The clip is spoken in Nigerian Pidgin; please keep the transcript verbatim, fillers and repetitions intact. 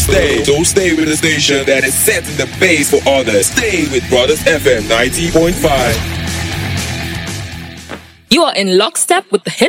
Stay, so stay with the station that is setting the pace for others. Stay with Brothers F M ninety point five. You are in lockstep with the hit